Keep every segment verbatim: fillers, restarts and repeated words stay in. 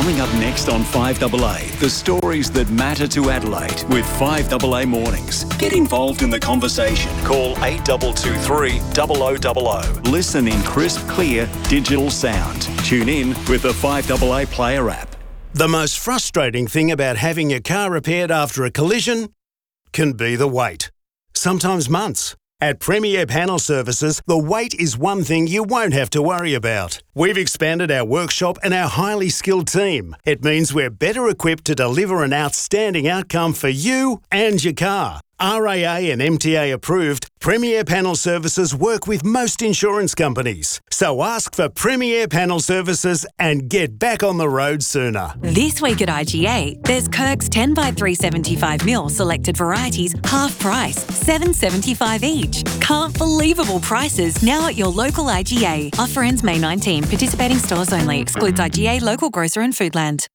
Coming up next on five A A, the stories that matter to Adelaide with five A A Mornings. Get involved in the conversation. Call eight two two three, zero zero zero zero. Listen in crisp, clear, digital sound. Tune in with the five A A Player app. The most frustrating thing about having your car repaired after a collision can be the wait. Sometimes months. At Premier Panel Services, the wait is one thing you won't have to worry about. We've expanded our workshop and our highly skilled team. It means we're better equipped to deliver an outstanding outcome for you and your car. R A A and M T A approved, Premier Panel Services work with most insurance companies. So ask for Premier Panel Services and get back on the road sooner. This week at I G A, there's Kirk's ten by three seventy-five mil selected varieties, half price, seven seventy-five each. Can't believable prices now at your local I G A. Offer ends May nineteenth. Participating stores only. Excludes I G A, local grocer and Foodland.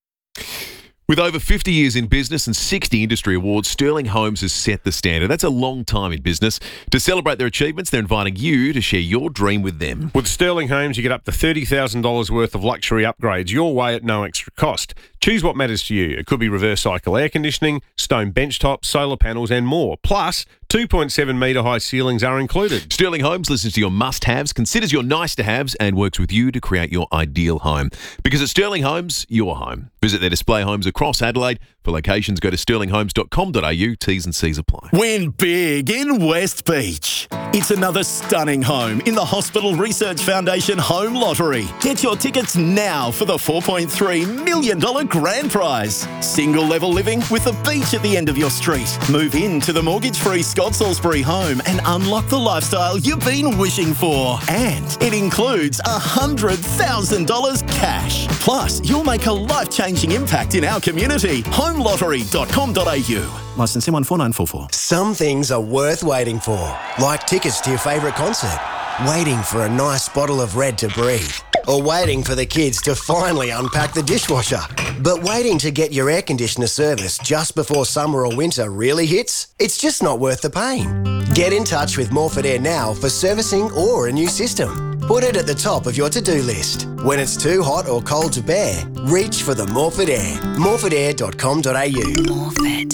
With over fifty years in business and sixty industry awards, Sterling Homes has set the standard. That's a long time in business. To celebrate their achievements, they're inviting you to share your dream with them. With Sterling Homes, you get up to thirty thousand dollars worth of luxury upgrades your way at no extra cost. Choose what matters to you. It could be reverse cycle air conditioning, stone bench tops, solar panels and more. Plus, two point seven metre high ceilings are included. Sterling Homes listens to your must-haves, considers your nice-to-haves and works with you to create your ideal home. Because at Sterling Homes, your home. Visit their display homes across Adelaide. For locations, go to sterling homes dot com dot a u. T's and C's apply. Win big in West Beach. It's another stunning home in the Hospital Research Foundation Home Lottery. Get your tickets now for the four point three million dollars grand prize. Single level living with a beach at the end of your street. Move into the mortgage-free Scott Salisbury home and unlock the lifestyle you've been wishing for. And it includes one hundred thousand dollars cash. Plus, you'll make a life-changing impact in our community. home lottery dot com dot a u. Licence M one four nine four four. Some things are worth waiting for, like tickets to your favourite concert, waiting for a nice bottle of Red to breathe, or waiting for the kids to finally unpack the dishwasher. But waiting to get your air conditioner serviced just before summer or winter really hits? It's just not worth the pain. Get in touch with Morford Air now for servicing or a new system. Put it at the top of your to-do list. When it's too hot or cold to bear, reach for the Morford Air. morford air dot com dot a u. Morford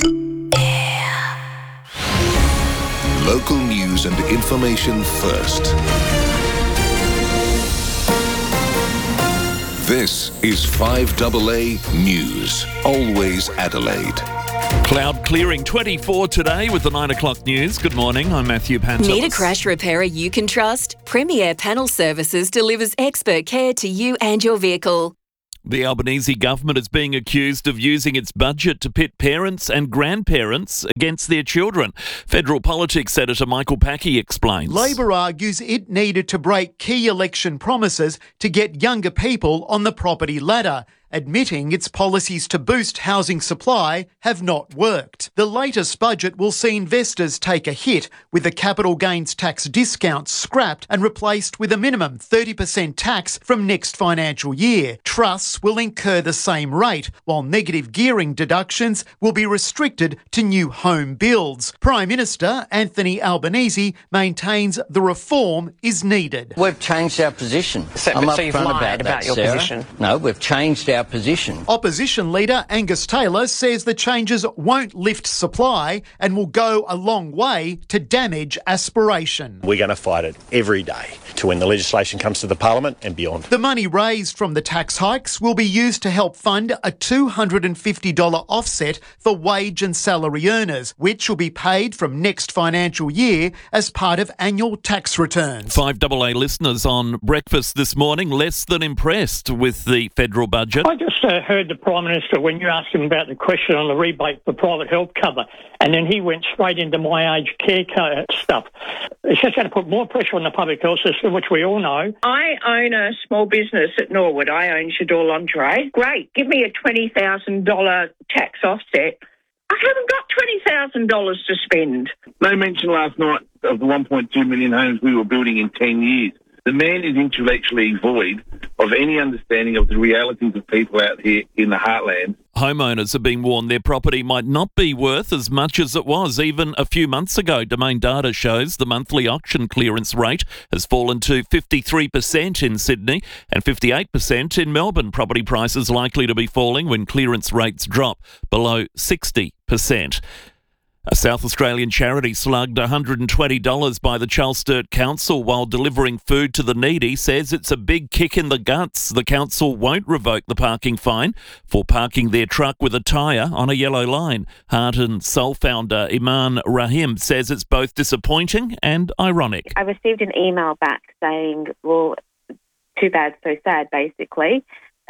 Air. Local news and information first. This is five A A News. Always Adelaide. Cloud clearing twenty-four today with the nine o'clock news. Good morning, I'm Matthew Pantelis. Need a crash repairer you can trust? Premier Panel Services delivers expert care to you and your vehicle. The Albanese government is being accused of using its budget to pit parents and grandparents against their children. Federal Politics Senator Michael Packey explains. Labor argues it needed to break key election promises to get younger people on the property ladder, admitting its policies to boost housing supply have not worked. The latest budget will see investors take a hit, with the capital gains tax discount scrapped and replaced with a minimum thirty percent tax from next financial year. Trusts will incur the same rate, while negative gearing deductions will be restricted to new home builds. Prime Minister Anthony Albanese maintains the reform is needed. We've changed our position. So, I'm so you've upfront lied about, about that, your Sarah. position? No, we've changed our position. Opposition leader Angus Taylor says the changes won't lift supply and will go a long way to damage aspiration. We're going to fight it every day to when the legislation comes to the Parliament and beyond. The money raised from the tax hikes will be used to help fund a two hundred fifty dollars offset for wage and salary earners, which will be paid from next financial year as part of annual tax returns. five A A listeners on breakfast this morning less than impressed with the federal budget. I just uh, heard the Prime Minister when you asked him about the question on the rebate for private health cover, and then he went straight into my aged care co- stuff. It's just going to put more pressure on the public health system, which we all know. I own a small business at Norwood. I own J'adore Lingerie. Great. Give me a twenty thousand dollars tax offset. I haven't got twenty thousand dollars to spend. No mention last night of the one point two million homes we were building in ten years. The man is intellectually void of any understanding of the realities of people out here in the heartland. Homeowners are being warned their property might not be worth as much as it was even a few months ago. Domain data shows the monthly auction clearance rate has fallen to fifty-three percent in Sydney and fifty-eight percent in Melbourne. Property prices likely to be falling when clearance rates drop below sixty percent. A South Australian charity slugged one hundred twenty dollars by the Charles Sturt Council while delivering food to the needy says it's a big kick in the guts. The council won't revoke the parking fine for parking their truck with a tyre on a yellow line. Heart and Soul founder Iman Rahim says it's both disappointing and ironic. I received an email back saying, well, too bad, so sad, basically.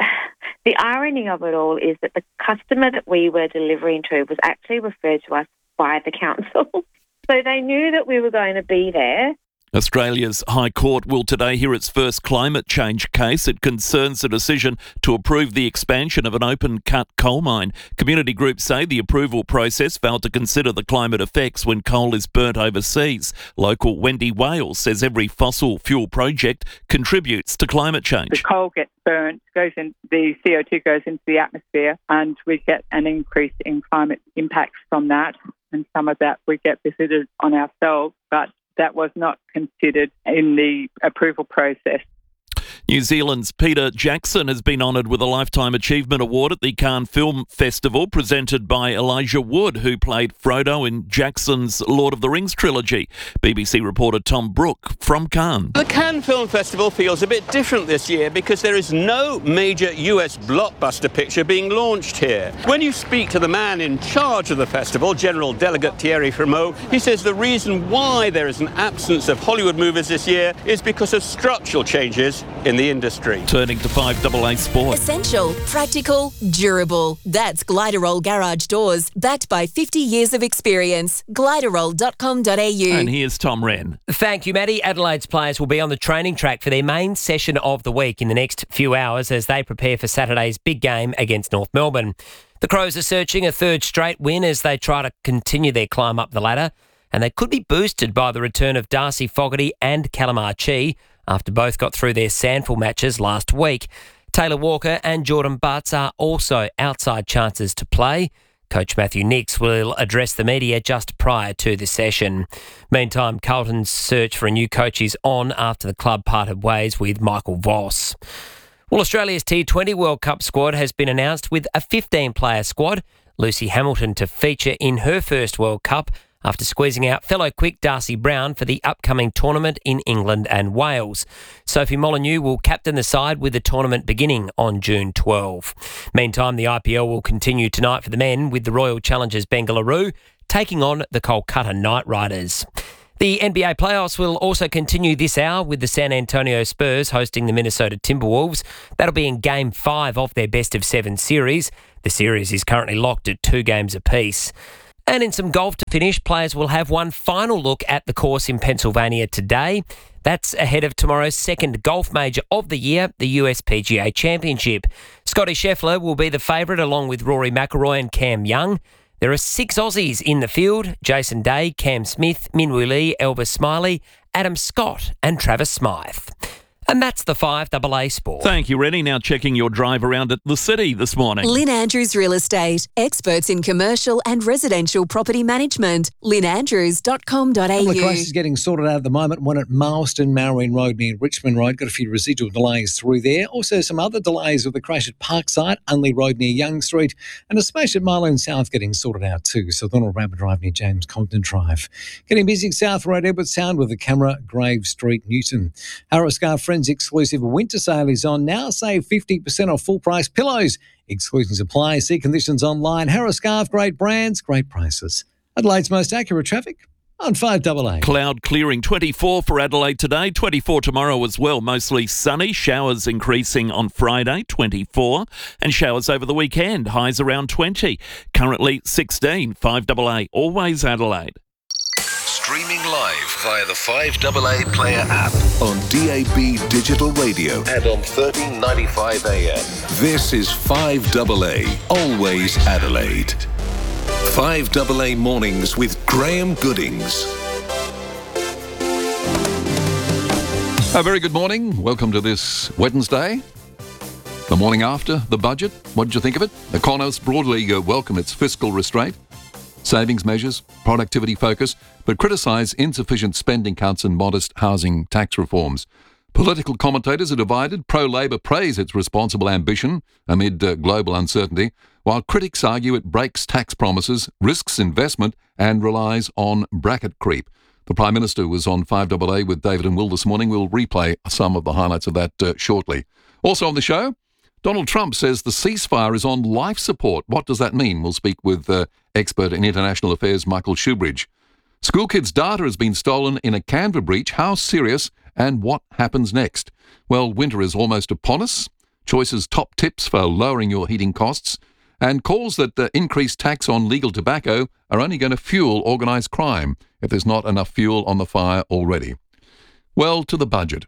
The irony of it all is that the customer that we were delivering to was actually referred to us by the council. So they knew that we were going to be there. Australia's High Court will today hear its first climate change case. It concerns the decision to approve the expansion of an open-cut coal mine. Community groups say the approval process failed to consider the climate effects when coal is burnt overseas. Local Wendy Wales says every fossil fuel project contributes to climate change. The coal gets burnt, goes in, the C O two goes into the atmosphere, and we get an increase in climate impacts from that. And some of that we get visited on ourselves, but that was not considered in the approval process. New Zealand's Peter Jackson has been honoured with a Lifetime Achievement Award at the Cannes Film Festival, presented by Elijah Wood, who played Frodo in Jackson's Lord of the Rings trilogy. B B C reporter Tom Brooke from Cannes. The Cannes Film Festival feels a bit different this year because there is no major U S blockbuster picture being launched here. When you speak to the man in charge of the festival, General Delegate Thierry Frémaux, he says the reason why there is an absence of Hollywood movies this year is because of structural changes in the industry. Turning to five double A Sport. Essential, practical, durable. That's Gliderol Garage Doors, backed by fifty years of experience. gliderol dot com dot a u. And here's Tom Wren. Thank you, Maddie. Adelaide's players will be on the training track for their main session of the week in the next few hours as they prepare for Saturday's big game against North Melbourne. The Crows are searching a third straight win as they try to continue their climb up the ladder, and they could be boosted by the return of Darcy Fogarty and Callum Archie after both got through their Sandful matches last week. Taylor Walker and Jordan Butts are also outside chances to play. Coach Matthew Nix will address the media just prior to the session. Meantime, Carlton's search for a new coach is on after the club parted ways with Michael Voss. Well, Australia's T twenty World Cup squad has been announced with a fifteen-player squad. Lucy Hamilton to feature in her first World Cup after squeezing out fellow quick Darcy Brown for the upcoming tournament in England and Wales. Sophie Molyneux will captain the side with the tournament beginning on June twelfth. Meantime, the I P L will continue tonight for the men with the Royal Challengers Bengaluru taking on the Kolkata Knight Riders. The N B A playoffs will also continue this hour with the San Antonio Spurs hosting the Minnesota Timberwolves. That'll be in Game five of their best of seven series. The series is currently locked at two games apiece. And in some golf to finish, players will have one final look at the course in Pennsylvania today. That's ahead of tomorrow's second golf major of the year, the U S P G A Championship. Scotty Scheffler will be the favourite along with Rory McIlroy and Cam Young. There are six Aussies in the field: Jason Day, Cam Smith, Minwoo Lee, Elvis Smiley, Adam Scott and Travis Smythe. And that's the five double A Sport. Thank you, Reddy. Now checking your drive around at the city this morning. Lynn Andrews Real Estate, experts in commercial and residential property management. lynn andrews dot com dot a u. The crisis is getting sorted out at the moment. One at Marston, Marine Road near Richmond Road. Got a few residual delays through there. Also some other delays with the crash at Parkside, Unley Road near Young Street, and a smash at Marlene South getting sorted out too. So Donald Rabbit Drive near James Compton Drive. Getting busy South Road, Edward Sound with the camera, Grave Street, Newton. Harriscar Friends exclusive winter sale is on now. Save fifty percent off full price pillows. Exclusions apply. See conditions online. Harris Scarf, great brands, great prices. Adelaide's most accurate traffic on five double A. Cloud clearing, twenty-four for Adelaide today, twenty-four tomorrow as well. Mostly sunny, showers increasing on Friday, twenty-four, and showers over the weekend, highs around twenty. Currently sixteen, five double A, always Adelaide. Streaming live via the five double A Player app on D A B Digital Radio and on thirteen ninety-five A M. This is five double A, always Adelaide. five double A Mornings with Graham Goodings. A very good morning. Welcome to this Wednesday, the morning after the budget. What did you think of it? Economists broadly uh, welcome its fiscal restraint, savings measures, productivity focus, but criticise insufficient spending cuts and modest housing tax reforms. Political commentators are divided. Pro-Labor praise its responsible ambition amid uh, global uncertainty, while critics argue it breaks tax promises, risks investment and relies on bracket creep. The Prime Minister was on five A A with David and Will this morning. We'll replay some of the highlights of that uh, shortly. Also on the show, Donald Trump says the ceasefire is on life support. What does that mean? We'll speak with uh, expert in international affairs Michael Shoebridge. School kids' data has been stolen in a Canberra breach. How serious and what happens next? Well, winter is almost upon us. Choice's top tips for lowering your heating costs and calls that the increased tax on legal tobacco are only going to fuel organised crime if there's not enough fuel on the fire already. Well, to the budget.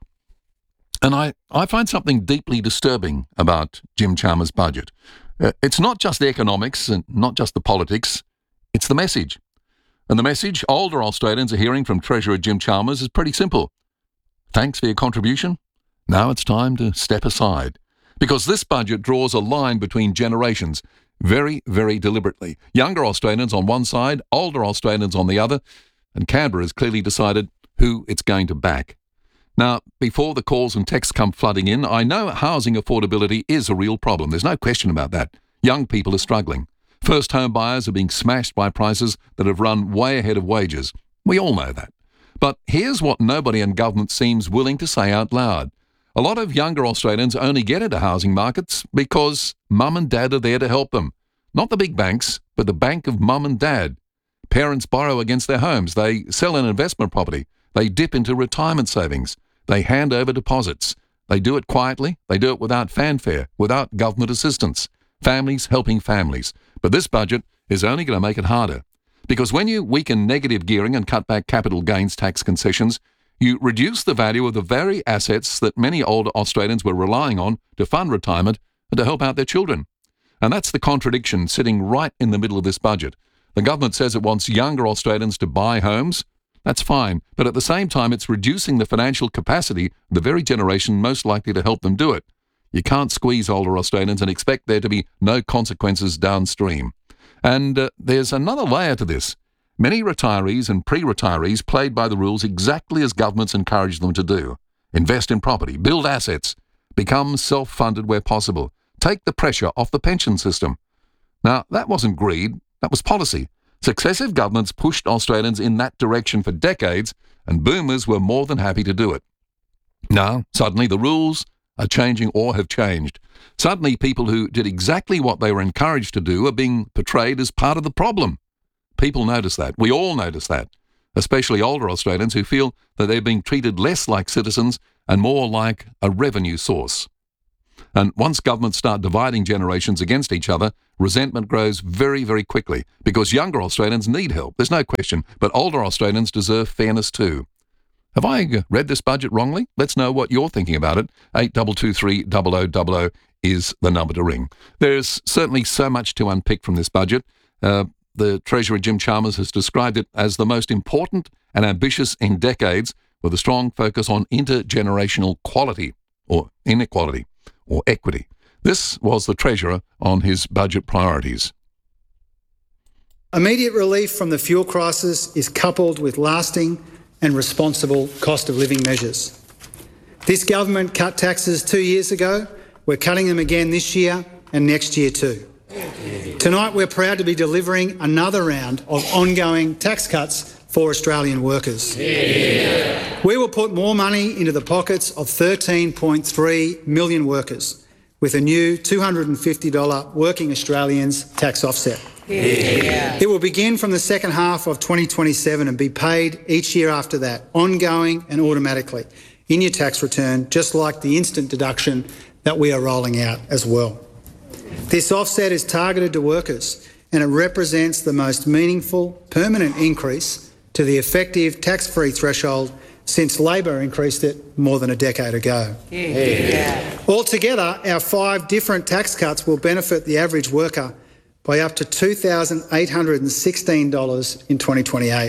And I, I find something deeply disturbing about Jim Chalmers' budget. Uh, it's not just the economics and not just the politics, it's the message. And the message older Australians are hearing from Treasurer Jim Chalmers is pretty simple. Thanks for your contribution. Now it's time to step aside. Because this budget draws a line between generations very, very deliberately. Younger Australians on one side, older Australians on the other, and Canberra has clearly decided who it's going to back. Now, before the calls and texts come flooding in, I know housing affordability is a real problem. There's no question about that. Young people are struggling. First home buyers are being smashed by prices that have run way ahead of wages. We all know that. But here's what nobody in government seems willing to say out loud. A lot of younger Australians only get into housing markets because mum and dad are there to help them. Not the big banks, but the bank of mum and dad. Parents borrow against their homes. They sell an investment property. They dip into retirement savings. They hand over deposits. They do it quietly. They do it without fanfare, without government assistance. Families helping families. But this budget is only going to make it harder. Because when you weaken negative gearing and cut back capital gains tax concessions, you reduce the value of the very assets that many older Australians were relying on to fund retirement and to help out their children. And that's the contradiction sitting right in the middle of this budget. The government says it wants younger Australians to buy homes. That's fine, but at the same time it's reducing the financial capacity of the very generation most likely to help them do it. You can't squeeze older Australians and expect there to be no consequences downstream. And uh, there's another layer to this. Many retirees and pre-retirees played by the rules exactly as governments encourage them to do. Invest in property, build assets, become self-funded where possible. Take the pressure off the pension system. Now, that wasn't greed, that was policy. Successive governments pushed Australians in that direction for decades, and boomers were more than happy to do it. Now, suddenly the rules are changing or have changed. Suddenly people who did exactly what they were encouraged to do are being portrayed as part of the problem. People notice that. We all notice that, especially older Australians who feel that they're being treated less like citizens and more like a revenue source. And once governments start dividing generations against each other, resentment grows very, very quickly because younger Australians need help. There's no question, but older Australians deserve fairness too. Have I read this budget wrongly? Let's know what you're thinking about it. eight two two three zero zero zero zero is the number to ring. There's certainly so much to unpick from this budget. Uh, The Treasurer Jim Chalmers has described it as the most important and ambitious in decades, with a strong focus on intergenerational quality or inequality or equity. This was the Treasurer on his budget priorities. Immediate relief from the fuel crisis is coupled with lasting and responsible cost of living measures. This government cut taxes two years ago. We're cutting them again this year and next year too. Tonight we're proud to be delivering another round of ongoing tax cuts for Australian workers. Yeah. We will put more money into the pockets of thirteen point three million workers with a new two hundred fifty dollars Working Australians tax offset. Yeah. It will begin from the second half of twenty twenty-seven and be paid each year after that, ongoing and automatically, in your tax return, just like the instant deduction that we are rolling out as well. This offset is targeted to workers and it represents the most meaningful, permanent increase to the effective tax-free threshold since Labor increased it more than a decade ago. Yeah. Altogether, our five different tax cuts will benefit the average worker by up to two thousand eight hundred sixteen dollars in twenty twenty-eight.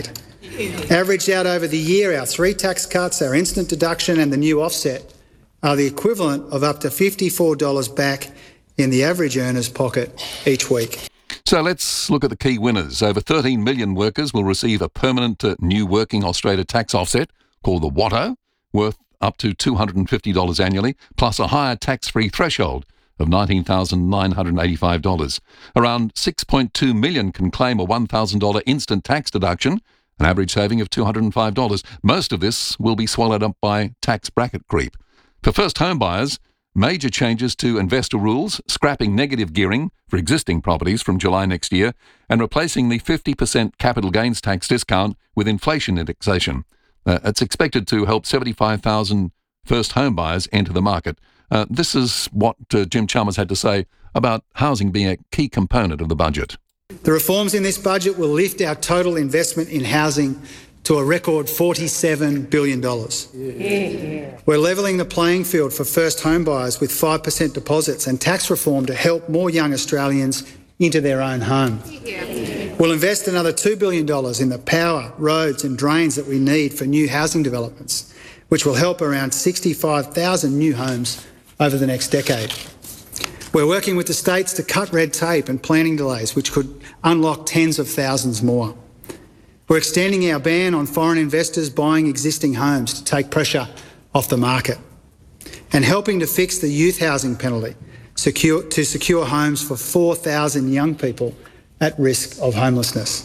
Averaged out over the year, our three tax cuts, our instant deduction and the new offset are the equivalent of up to fifty-four dollars back in the average earner's pocket each week. So let's look at the key winners. Over thirteen million workers will receive a permanent uh, new Working Australia tax offset called the WATO, worth up to two hundred fifty dollars annually, plus a higher tax-free threshold of nineteen thousand nine hundred eighty-five dollars. Around six point two million can claim a one thousand dollars instant tax deduction, an average saving of two hundred five dollars. Most of this will be swallowed up by tax bracket creep. For first home buyers, major changes to investor rules, scrapping negative gearing for existing properties from July next year, and replacing the fifty percent capital gains tax discount with inflation indexation. Uh, it's expected to help seventy-five thousand first home buyers enter the market. Uh, this is what uh, Jim Chalmers had to say about housing being a key component of the budget. The reforms in this budget will lift our total investment in housing to a record forty-seven billion dollars. Yeah. We're levelling the playing field for first home buyers with five percent deposits and tax reform to help more young Australians into their own home. Yeah. We'll invest another two billion dollars in the power, roads and drains that we need for new housing developments, which will help around sixty-five thousand new homes over the next decade. We're working with the states to cut red tape and planning delays, which could unlock tens of thousands more. We're extending our ban on foreign investors buying existing homes to take pressure off the market, and helping to fix the youth housing penalty secure, to secure homes for four thousand young people at risk of homelessness.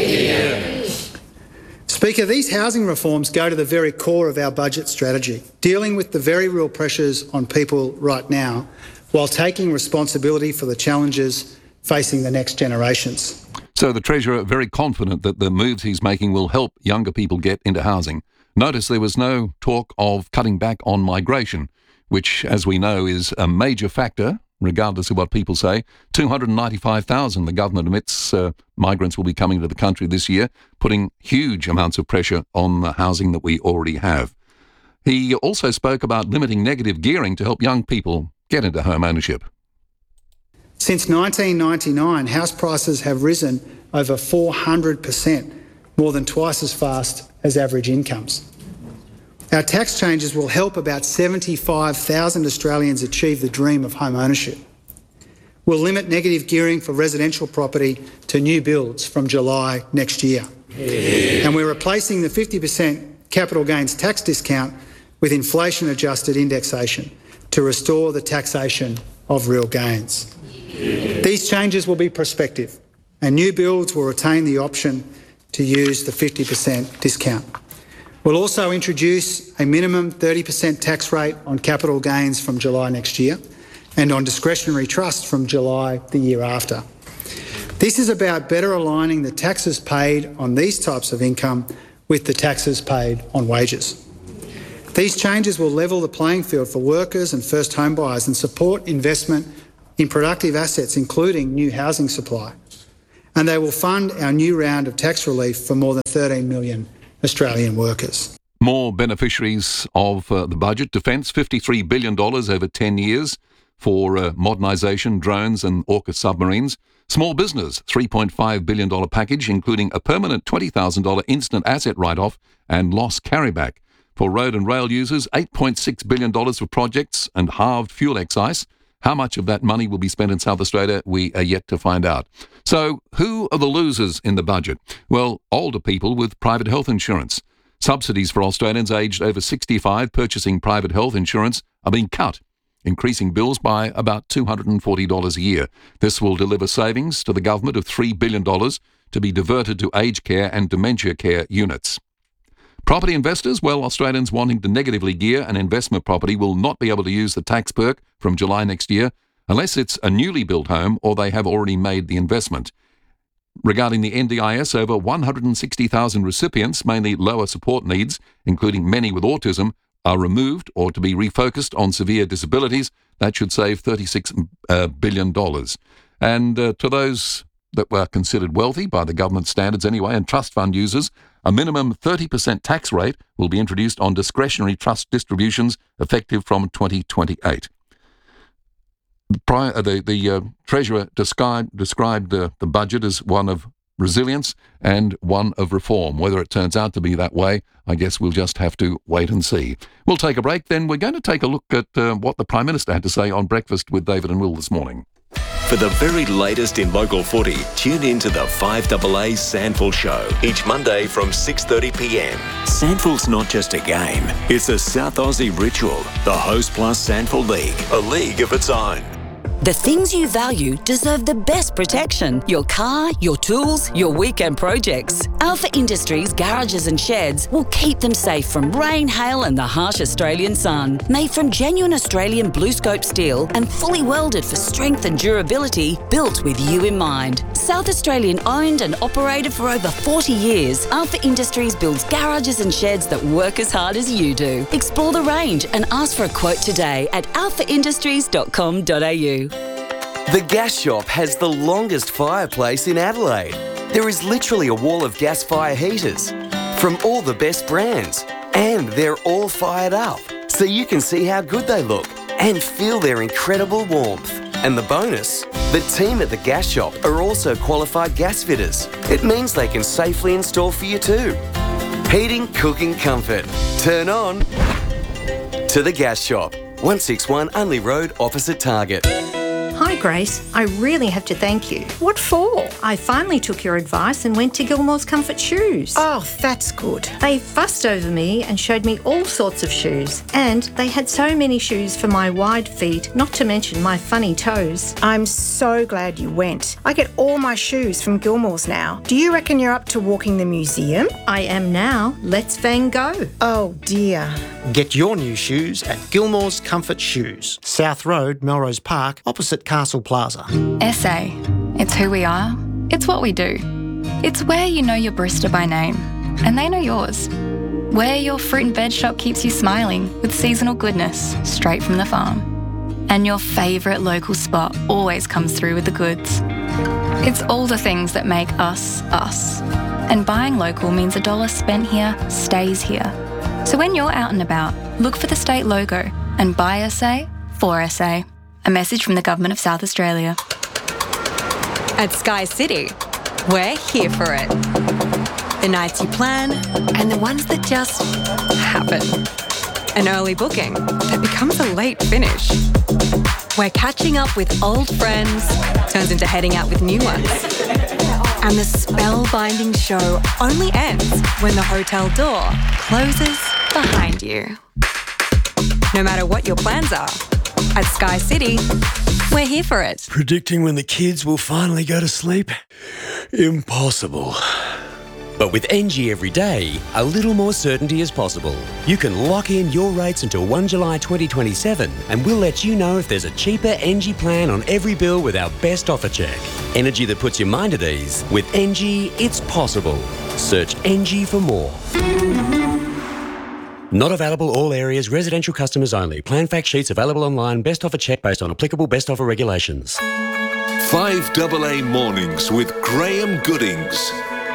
Yeah. Speaker, these housing reforms go to the very core of our budget strategy, dealing with the very real pressures on people right now, while taking responsibility for the challenges facing the next generations. So the Treasurer very confident that the moves he's making will help younger people get into housing. Notice there was no talk of cutting back on migration, which, as we know, is a major factor, regardless of what people say. two hundred ninety-five thousand the government admits uh, migrants will be coming to the country this year, putting huge amounts of pressure on the housing that we already have. He also spoke about limiting negative gearing to help young people get into home ownership. Since nineteen ninety-nine, house prices have risen over four hundred percent, more than twice as fast as average incomes. Our tax changes will help about seventy-five thousand Australians achieve the dream of home ownership. We'll limit negative gearing for residential property to new builds from July next year. Yeah. And we're replacing the fifty percent capital gains tax discount with inflation-adjusted indexation to restore the taxation of real gains. Yeah. These changes will be prospective, and new builds will retain the option to use the fifty percent discount. We'll also introduce a minimum thirty percent tax rate on capital gains from July next year, and on discretionary trusts from July the year after. This is about better aligning the taxes paid on these types of income with the taxes paid on wages. These changes will level the playing field for workers and first home buyers and support investment in productive assets, including new housing supply. And they will fund our new round of tax relief for more than thirteen million Australian workers. More beneficiaries of uh, the budget. Defence, fifty-three billion dollars over ten years for uh, modernisation, drones and AUKUS submarines. Small business, three point five billion dollars package, including a permanent twenty thousand dollars instant asset write-off and loss carryback. For road and rail users, eight point six billion dollars for projects and halved fuel excise. How much of that money will be spent in South Australia, we are yet to find out. So who are the losers in the budget? Well, older people with private health insurance. Subsidies for Australians aged over sixty-five purchasing private health insurance are being cut, increasing bills by about two hundred forty dollars a year. This will deliver savings to the government of three billion dollars to be diverted to aged care and dementia care units. Property investors, well, Australians wanting to negatively gear an investment property will not be able to use the tax perk from July next year unless it's a newly built home or they have already made the investment. Regarding the N D I S, over one hundred sixty thousand recipients, mainly lower support needs, including many with autism, are removed or to be refocused on severe disabilities. That should save thirty-six billion dollars. And uh, to those that were considered wealthy by the government standards anyway, and trust fund users, a minimum thirty percent tax rate will be introduced on discretionary trust distributions effective from twenty twenty-eight. Prior, uh, the the uh, Treasurer described, described uh, the budget as one of resilience and one of reform. Whether it turns out to be that way, I guess we'll just have to wait and see. We'll take a break, then we're going to take a look at uh, what the Prime Minister had to say on Breakfast with David and Will this morning. For the very latest in local footy, tune in to the five A A Sandful Show each Monday from six thirty p m. Sandful's not just a game, it's a South Aussie ritual. The Host Plus Sandful League, a league of its own. The things you value deserve the best protection. Your car, your tools, your weekend projects. Alpha Industries garages and sheds will keep them safe from rain, hail and the harsh Australian sun. Made from genuine Australian blue scope steel and fully welded for strength and durability, built with you in mind. South Australian owned and operated for over forty years, Alpha Industries builds garages and sheds that work as hard as you do. Explore the range and ask for a quote today at alpha industries dot com dot a u. The Gas Shop has the longest fireplace in Adelaide. There is literally a wall of gas fire heaters from all the best brands, and they're all fired up, so you can see how good they look and feel their incredible warmth. And the bonus, the team at the Gas Shop are also qualified gas fitters. It means they can safely install for you too. Heating, cooking, comfort. Turn on to the Gas Shop. one sixty-one Unley Road, opposite Target. Hi Grace, I really have to thank you. What for? I finally took your advice and went to Gilmore's Comfort Shoes. Oh, that's good. They fussed over me and showed me all sorts of shoes. And they had so many shoes for my wide feet, not to mention my funny toes. I'm so glad you went. I get all my shoes from Gilmore's now. Do you reckon you're up to walking the museum? I am now. Let's Van go. Oh dear. Get your new shoes at Gilmore's Comfort Shoes, South Road, Melrose Park, opposite Castle Plaza. S A. It's who we are. It's what we do. It's where you know your barista by name, and they know yours. Where your fruit and veg shop keeps you smiling with seasonal goodness straight from the farm. And your favourite local spot always comes through with the goods. It's all the things that make us, us. And buying local means a dollar spent here stays here. So when you're out and about, look for the state logo and buy S A for S A. A message from the Government of South Australia. At Sky City, we're here for it. The nights you plan and the ones that just happen. An early booking that becomes a late finish. Where catching up with old friends turns into heading out with new ones. And the spellbinding show only ends when the hotel door closes behind you. No matter what your plans are, at Sky City, we're here for it. Predicting when the kids will finally go to sleep? Impossible. But with N G Everyday, a little more certainty is possible. You can lock in your rates until first of July twenty twenty-seven, and we'll let you know if there's a cheaper N G plan on every bill with our best offer check. Energy that puts your mind at ease. With N G, it's possible. Search N G for more. Not available all areas, residential customers only. Plan fact sheets available online. Best offer check based on applicable best offer regulations. five A A Mornings with Graham Goodings.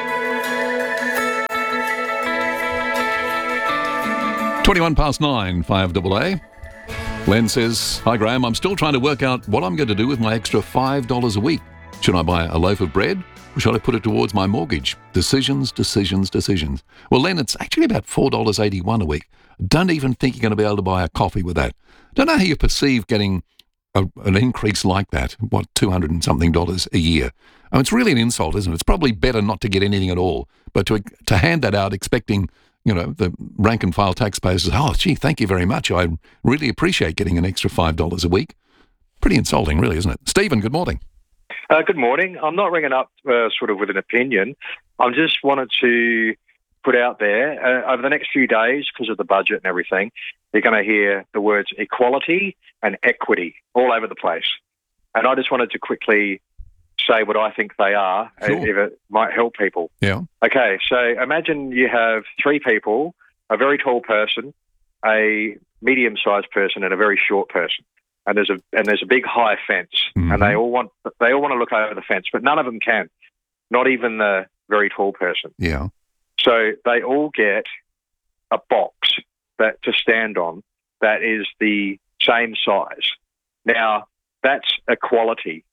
twenty-one past nine, five A A. Len says, hi Graham, I'm still trying to work out what I'm going to do with my extra five dollars a week. Should I buy a loaf of bread or should I put it towards my mortgage? Decisions, decisions, decisions. Well, Len, it's actually about four dollars eighty-one a week. Don't even think you're going to be able to buy a coffee with that. Don't know how you perceive getting a, an increase like that, what, two hundred and something dollars a year. I mean, it's really an insult, isn't it? It's probably better not to get anything at all, but to to hand that out expecting, you know, the rank and file taxpayers to say, oh, gee, thank you very much. I really appreciate getting an extra five dollars a week. Pretty insulting, really, isn't it? Stephen, good morning. Uh, good morning. I'm not ringing up uh, sort of with an opinion. I just wanted to put out there, uh, over the next few days, because of the budget and everything, you're going to hear the words equality and equity all over the place. And I just wanted to quickly say what I think they are, sure, if it might help people. Yeah. Okay, so imagine you have three people, a very tall person, a medium-sized person, and a very short person. And there's a and there's a big high fence, mm-hmm, and they all want they all want to look over the fence, but none of them can, not even the very tall person. Yeah. So they all get a box that to stand on that is the same size. Now that's equality.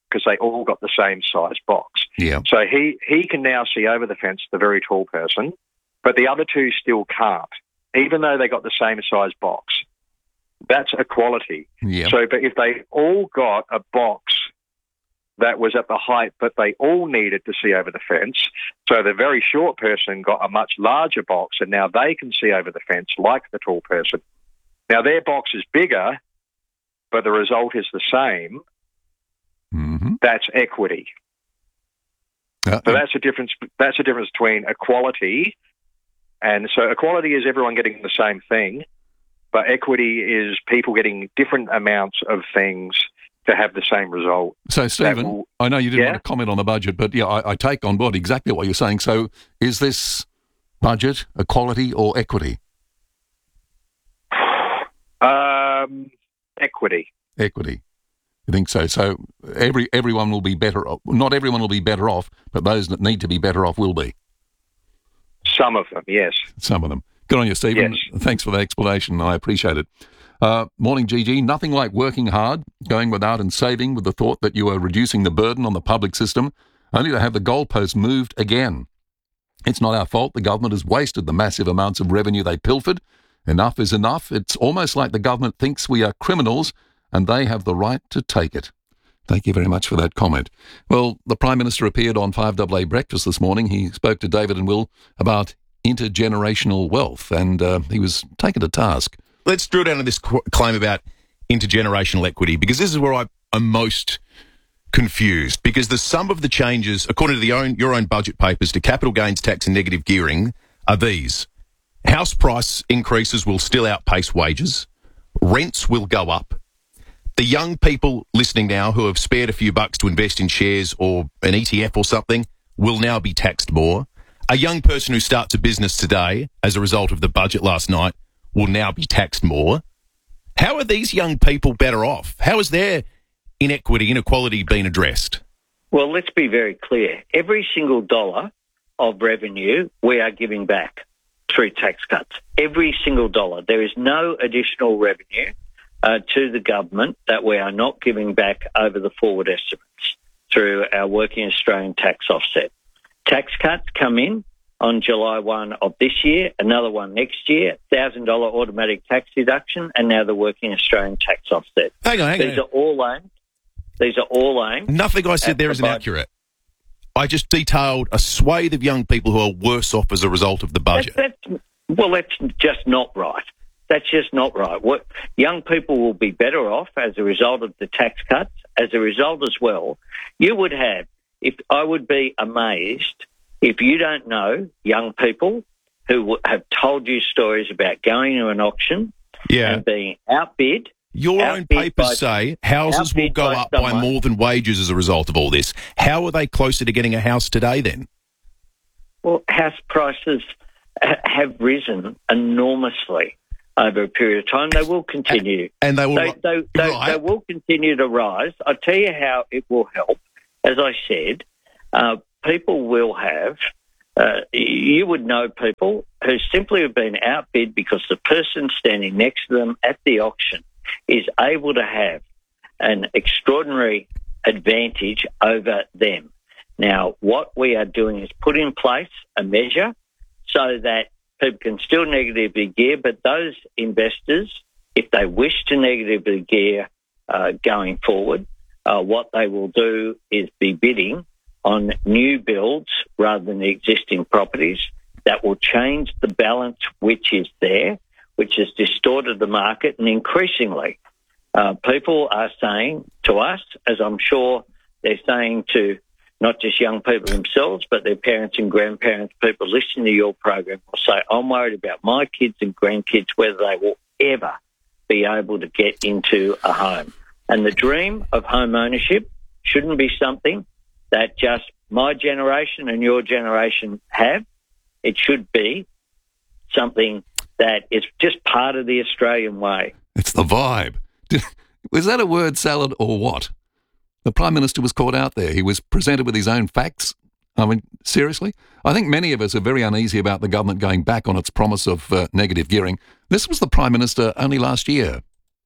because they all got the same size box. Yeah. So he, he can now see over the fence, the very tall person, but the other two still can't, even though they got the same size box. That's equality. Yeah. So, but if they all got a box that was at the height, but they all needed to see over the fence, so the very short person got a much larger box, and now they can see over the fence like the tall person. Now, their box is bigger, but the result is the same. Mm-hmm. That's equity. Uh, so that's a difference. That's a difference between equality, and so equality is everyone getting the same thing, but equity is people getting different amounts of things to have the same result. So, Stephen, will, I know you didn't yeah? want to comment on the budget, but yeah, I, I take on board exactly what you're saying. So, is this budget equality or equity? Um, equity. Equity. You think so? So every everyone will be better off. Not everyone will be better off, but those that need to be better off will be. Some of them, yes. Some of them. Good on you, Stephen. Yes. Thanks for the explanation. I appreciate it. Uh, morning, Gigi. Nothing like working hard, going without and saving with the thought that you are reducing the burden on the public system, only to have the goalposts moved again. It's not our fault. The government has wasted the massive amounts of revenue they pilfered. Enough is enough. It's almost like the government thinks we are criminals and they have the right to take it. Thank you very much for that comment. Well, the Prime Minister appeared on five A A Breakfast this morning. He spoke to David and Will about intergenerational wealth, and uh, he was taken to task. Let's drill down to this qu- claim about intergenerational equity, because this is where I, I'm most confused, because the sum of the changes, according to the own, your own budget papers, to capital gains tax and negative gearing are these. House price increases will still outpace wages. Rents will go up. The young people listening now who have spared a few bucks to invest in shares or an E T F or something will now be taxed more. A young person who starts a business today as a result of the budget last night will now be taxed more. How are these young people better off? How has their inequity, inequality been addressed? Well, let's be very clear. Every single dollar of revenue we are giving back through tax cuts. Every single dollar. There is no additional revenue uh, to the government that we are not giving back over the forward estimates through our Working Australian tax offset. Tax cuts come in on July first of this year, another one next year, one thousand dollars automatic tax deduction, and now the Working Australian tax offset. Hang on, hang These on. are all aimed. These are all aimed. Nothing I said there is inaccurate. I just detailed a swathe of young people who are worse off as a result of the budget. That's, that's, well, that's just not right. That's just not right. What, young people will be better off as a result of the tax cuts. As a result as well, you would have, if I would be amazed if you don't know young people who have told you stories about going to an auction Yeah. and being outbid. Your own outbid papers by- say houses will outbid go by up by someone. more than wages as a result of all this. How are they closer to getting a house today then? Well, house prices ha- have risen enormously over a period of time. They will continue. And they will They, they, they, right. they will continue to rise. I'll tell you how it will help. As I said, uh, people will have, uh, you would know people who simply have been outbid because the person standing next to them at the auction is able to have an extraordinary advantage over them. Now, what we are doing is put in place a measure so that people can still negatively gear, but those investors, if they wish to negatively gear uh, going forward, uh, what they will do is be bidding on new builds rather than the existing properties. That will change the balance which is there, which has distorted the market, and increasingly uh, people are saying to us, as I'm sure they're saying to not just young people themselves, but their parents and grandparents, people listening to your program will say, I'm worried about my kids and grandkids, whether they will ever be able to get into a home. And the dream of home ownership shouldn't be something that just my generation and your generation have. It should be something that is just part of the Australian way. It's the vibe. Did, was that a word salad or what? The Prime Minister was caught out there. He was presented with his own facts. I mean, seriously? I think many of us are very uneasy about the government going back on its promise of uh, negative gearing. This was the Prime Minister only last year.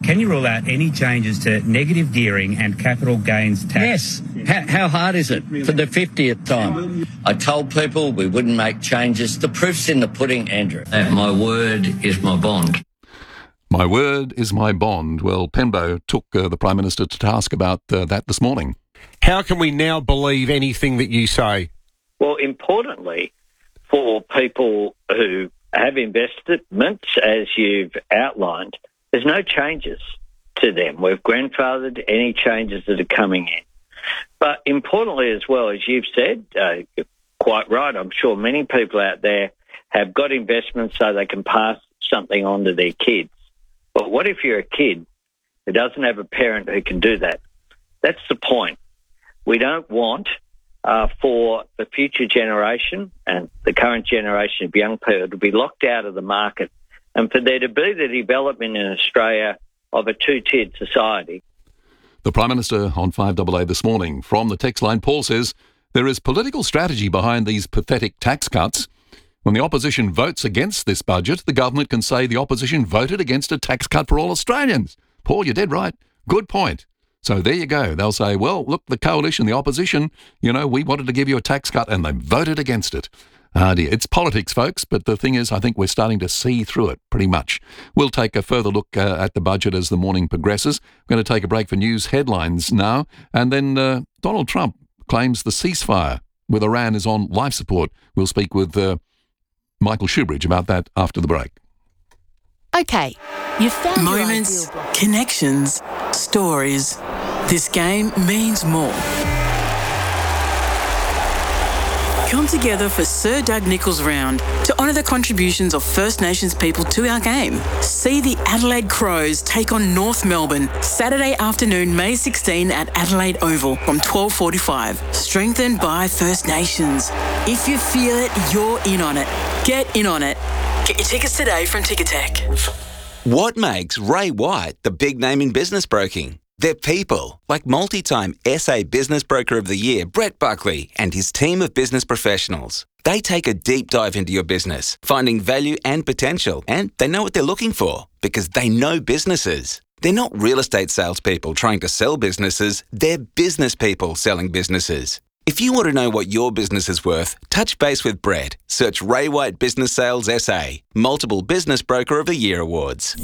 Can you rule out any changes to negative gearing and capital gains tax? Yes. How, how hard is it for the fiftieth time? I told people we wouldn't make changes. The proof's in the pudding, Andrew. That my word is my bond. My word is my bond. Well, Penbo took uh, the Prime Minister to task about uh, that this morning. How can we now believe anything that you say? Well, importantly, for people who have investments, as you've outlined, there's no changes to them. We've grandfathered any changes that are coming in. But importantly as well, as you've said, uh, you're quite right, I'm sure many people out there have got investments so they can pass something on to their kids. But what if you're a kid who doesn't have a parent who can do that? That's the point. We don't want uh, for the future generation and the current generation of young people to be locked out of the market and for there to be the development in Australia of a two-tiered society. The Prime Minister on five A A this morning. From the text line, Paul says, there is political strategy behind these pathetic tax cuts. When the opposition votes against this budget, the government can say the opposition voted against a tax cut for all Australians. Paul, you're dead right. Good point. So there you go. They'll say, well, look, the coalition, the opposition, you know, we wanted to give you a tax cut and they voted against it. Ah, dear. It's politics, folks, but the thing is, I think we're starting to see through it pretty much. We'll take a further look uh, at the budget as the morning progresses. We're going to take a break for news headlines now. And then uh, Donald Trump claims the ceasefire with Iran is on life support. We'll speak with uh, Michael Shoebridge about that after the break. Okay, you found moments, connections, stories. This game means more. Come together for Sir Doug Nicholls Round to honour the contributions of First Nations people to our game. See the Adelaide Crows take on North Melbourne Saturday afternoon, May sixteenth at Adelaide Oval from twelve forty-five. Strengthened by First Nations. If you feel it, you're in on it. Get in on it. Get your tickets today from Ticketek. What makes Ray White the big name in business broking? They're people, like multi-time S A Business Broker of the Year, Brett Buckley, and his team of business professionals. They take a deep dive into your business, finding value and potential, and they know what they're looking for because they know businesses. They're not real estate salespeople trying to sell businesses, they're business people selling businesses. If you want to know what your business is worth, touch base with Brett. Search Ray White Business Sales S A, multiple Business Broker of the Year awards.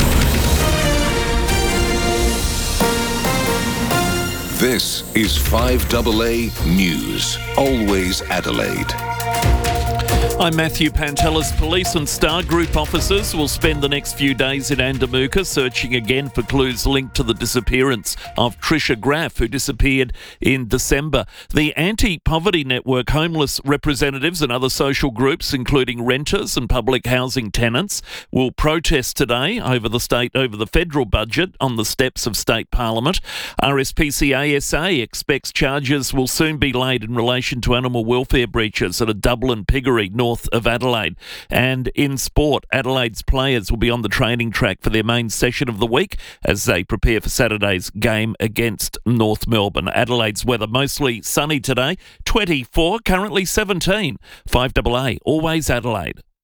This is five A A News, always Adelaide. I'm Matthew Pantelis. Police and Star Group officers will spend the next few days in Andamuka searching again for clues linked to the disappearance of Trisha Graff, who disappeared in December. The Anti-Poverty Network homeless representatives and other social groups, including renters and public housing tenants, will protest today over the state, over the federal budget on the steps of State Parliament. R S P C A S A expects charges will soon be laid in relation to animal welfare breaches at a Dublin piggery north of Adelaide. And in sport, Adelaide's players will be on the training track for their main session of the week as they prepare for Saturday's game against North Melbourne. Adelaide's weather mostly sunny today, twenty-four, currently seventeen. five A A, always Adelaide.